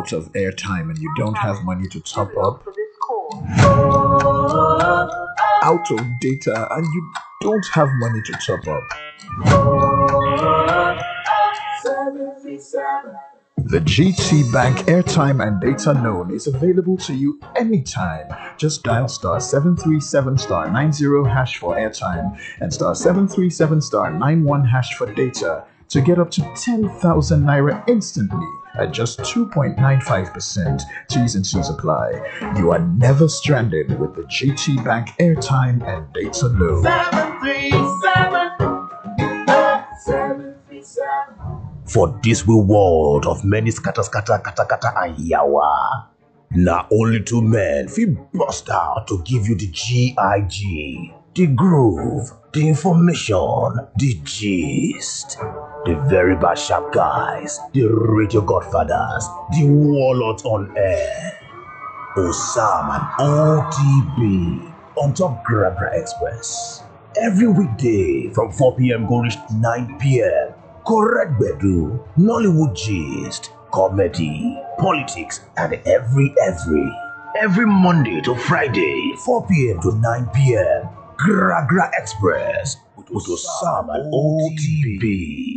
out of airtime and you don't have money to top up? Out of data and you don't have money to top up? The GT Bank airtime and data loan is available to you anytime. Just dial star 737 star 90 hash for airtime and star 737 star 91 hash for data to get up to 10,000 naira instantly at just 2.95%. T's and C's apply. You are never stranded with the GT Bank airtime and data loan. 737. For this wee world of many scatter and yawa, now only two men feel bust out to give you the GIG, the groove, the information, the gist. The very bad sharp guys, the radio godfathers, the warlords on air. Osam and OTB on top Gragra Express. Every weekday from 4 p.m. go reach 9 p.m. Correct bedu, Nollywood gist, comedy, politics, and every Monday to Friday, 4 p.m. to 9 p.m. Gragra Express with Osam and OTB.